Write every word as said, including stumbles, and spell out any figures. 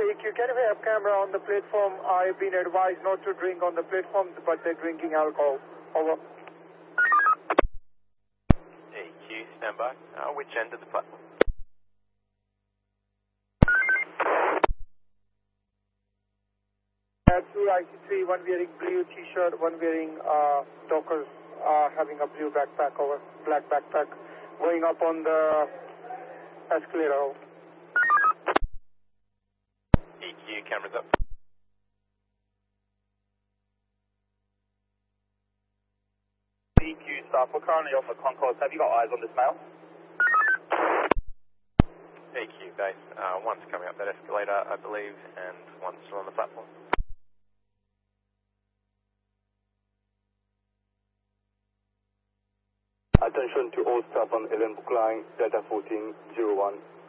E Q, can we have camera on the platform? I've been advised not to drink on the platforms, but they're drinking alcohol. Over. E Q, stand by. Uh, which end of the platform? Uh, two I C three, one wearing blue t-shirt, one wearing uh, Dockers, uh, having a blue backpack over, black backpack, going up on the escalator. E Q, cameras up. E Q staff, we're currently off at concourse. Have you got eyes on this male? E Q base, uh, one's coming up that escalator, I believe, and one's still on the platform. Attention to all staff on Ellen Book Line, Delta fourteen zero one.